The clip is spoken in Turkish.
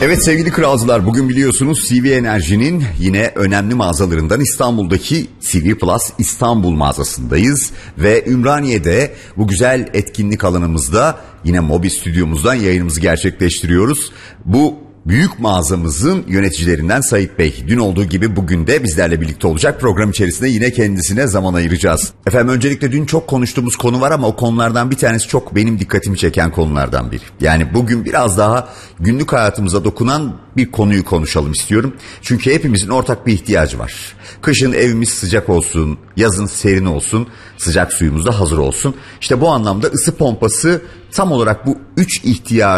Evet sevgili kralcılar, bugün biliyorsunuz CV Enerji'nin yine önemli mağazalarından İstanbul'daki CV Plus İstanbul mağazasındayız. Ve Ümraniye'de bu güzel etkinlik alanımızda yine Mobi stüdyomuzdan yayınımızı gerçekleştiriyoruz. Bu büyük mağazamızın yöneticilerinden Sait Bey dün olduğu gibi bugün de bizlerle birlikte olacak. Program içerisinde yine kendisine zaman ayıracağız. Efendim öncelikle dün çok konuştuğumuz konu var ama o konulardan bir tanesi çok benim dikkatimi çeken konulardan biri. Yani bugün biraz daha günlük hayatımıza dokunan bir konuyu konuşalım istiyorum. Çünkü hepimizin ortak bir ihtiyacı var. Kışın evimiz sıcak olsun, yazın serin olsun, sıcak suyumuz da hazır olsun. İşte bu anlamda ısı pompası tam olarak bu 3 ihtiyacı